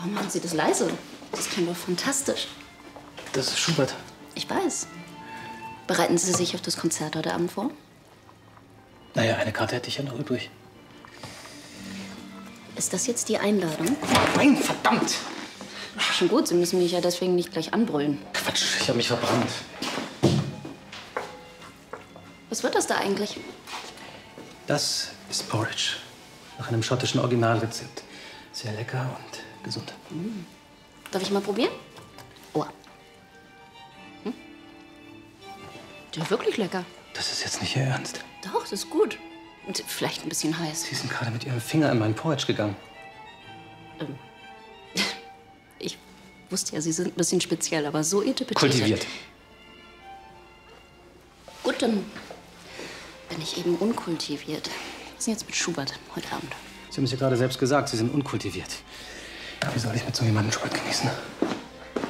Warum machen Sie das leise? Das klingt doch fantastisch. Das ist Schubert. Ich weiß. Bereiten Sie sich auf das Konzert heute Abend vor? Naja, eine Karte hätte ich ja noch übrig. Ist das jetzt die Einladung? Nein, verdammt! Schon gut, Sie müssen mich ja deswegen nicht gleich anbrüllen. Quatsch, ich habe mich verbrannt. Was wird das da eigentlich? Das ist Porridge. Nach einem schottischen Originalrezept. Sehr lecker und gesund. Darf ich mal probieren? Oh. Der ist wirklich lecker. Das ist jetzt nicht Ihr Ernst. Doch, das ist gut. Und vielleicht ein bisschen heiß. Sie sind gerade mit Ihrem Finger in meinen Porridge gegangen. Ich wusste ja, Sie sind ein bisschen speziell, aber so etepetete. Kultiviert. Gut, dann bin ich eben unkultiviert. Was ist denn jetzt mit Schubert heute Abend? Sie haben es ja gerade selbst gesagt, Sie sind unkultiviert. Wie soll ich mit so jemandem Schubert genießen?